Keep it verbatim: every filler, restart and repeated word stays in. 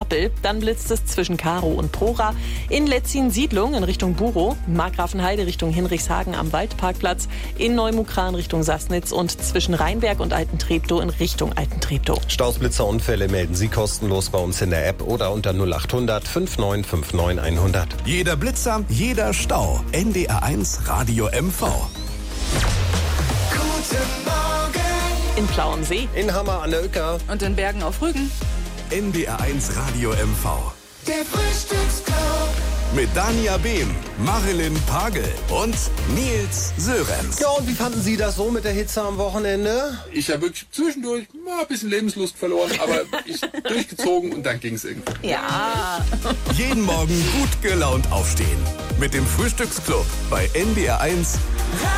Kappel. Dann blitzt es zwischen Karow und Prora. In Letzin-Siedlung in Richtung Burow. Markgrafenheide Richtung Hinrichshagen am Waldparkplatz. In Neumukran Richtung Sassnitz und zwischen Rheinberg und Altentreptow in Richtung Altentreptow. Stausblitzerunfälle melden Sie kostenlos bei uns in der App oder unter null acht hundert fünf neun fünf neun hundert. Jeder Blitzer, jeder Stau. N D R eins Radio M V. Guten Morgen. In Plauensee. In Hammer an der Uecker. Und in Bergen auf Rügen. N D R eins Radio M V. Der Frühstücksclub. Mit Dania Behm, Marilyn Pagel und Nils Sörenz. Ja, und wie fanden Sie das so mit der Hitze am Wochenende? Ich habe wirklich zwischendurch mal ein bisschen Lebenslust verloren, aber ich durchgezogen und dann ging es irgendwie. Ja. Jeden Morgen gut gelaunt aufstehen. Mit dem Frühstücksclub bei N D R eins.